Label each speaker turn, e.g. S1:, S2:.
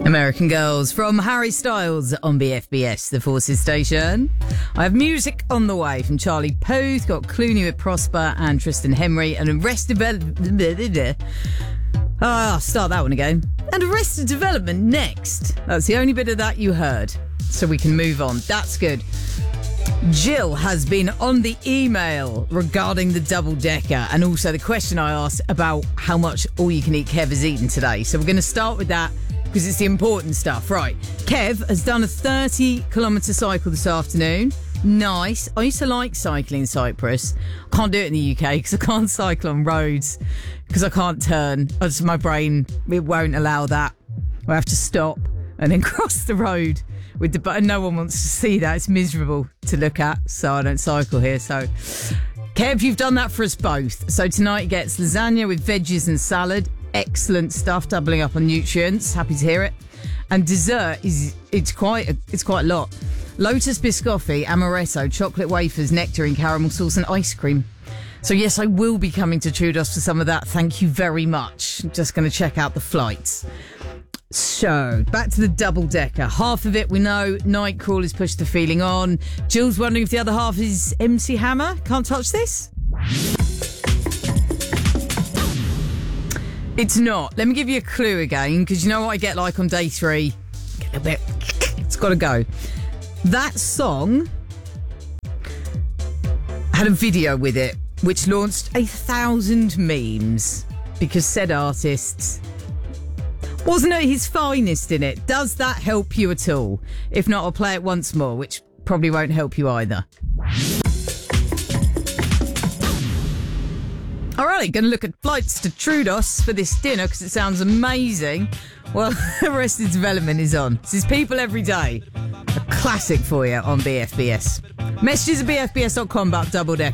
S1: American Girls from Harry Styles on BFBS, the Forces Station. I have music on the way from Charlie Puth, got Clooney with Prosper and Tristan Henry, and Arrested Development. I'll start that one again. And Arrested Development next. That's the only bit of that you heard. So we can move on. That's good. Jill has been on the email regarding the double-decker and also the question I asked about how much all-you-can-eat Kev has eaten today. So we're going to start with that because it's the important stuff. Right. Kev has done a 30-kilometre cycle this afternoon. Nice. I used to like cycling in Cyprus. I can't do it in the UK because I can't cycle on roads because I can't turn. My brain, it won't allow that. I have to stop and then cross the road. But no one wants to see that. It's miserable to look at, so I don't cycle here. So, Kev, you've done that for us both. So tonight he gets lasagna with veggies and salad. Excellent stuff, doubling up on nutrients. Happy to hear it. And dessert it's quite a lot. Lotus biscotti, amaretto, chocolate wafers, nectarine, caramel sauce, and ice cream. So yes, I will be coming to Troodos for some of that. Thank you very much. I'm just going to check out the flights. So, back to the double-decker. Half of it we know, Nightcrawler's has pushed the feeling on. Jill's wondering if the other half is MC Hammer. Can't touch this? It's not. Let me give you a clue again, because you know what I get like on day 3? Get a little bit. It's got to go. That song had a video with it, which launched 1,000 memes, because said artists wasn't at his finest in it. Does that help you at all? If not, I'll play it once more, which probably won't help you either. All right, going to look at flights to Troodos for this dinner because it sounds amazing. Well, Arrested Development is on. This is People Every Day. A classic for you on BFBS. Messages at bfbs.com about double-decker.